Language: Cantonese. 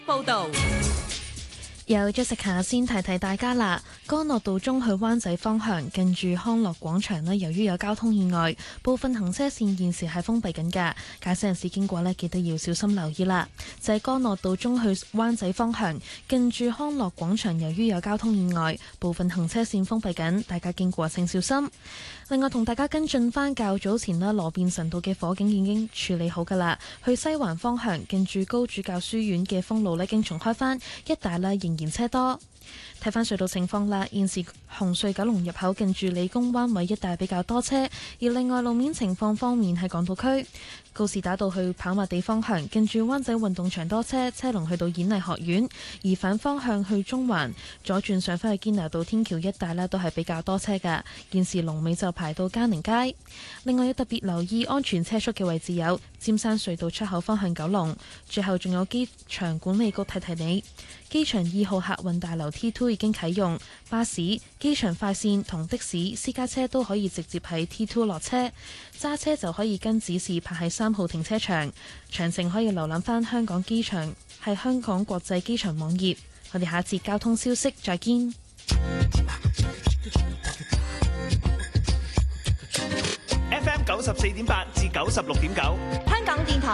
報道。 有 Jessica 先提提大家啦，干諾道中去灣仔方向近住康樂廣場呢，由於有交通意外，部分行車線現時係封閉緊㗎，駕駛人士經過呢，記得要小心留意啦。就係干諾道中去灣仔方向近住康樂廣場，由於有交通意外，部分行車線封閉緊，大家經過請小心。另外同大家跟進返較早前啦，羅便臣道嘅火警已經處理好㗎啦，去西環方向近住高主教書院嘅封路呢，經重開返，一帶呢仍然車多。睇返隧道情況啦，現時紅隧九龍入口近住理工灣位一帶比較多車，而另外路面情況方面喺港島區告士打道去跑馬地方向近住灣仔運動場多車，車龍去到演藝學院；而反方向去中環左轉上返去堅拿道天橋一帶呢都係比較多車㗎，現時龍尾就排到嘉寧街。另外要特別留意安全車速嘅位置有尖山隧道出口方向九龍，最後仲有機場管理局提提你，機場2號客運大樓 T2 已經啟用，巴士、機場快線同的士、私家車都可以直接喺 T2 落車，揸車就可以跟指示排喺3號停車場。詳情可以瀏覽返香港機場係香港國際機場網頁。我哋下一節交通消息再見。 FM 94.8至96.9， 香港電台。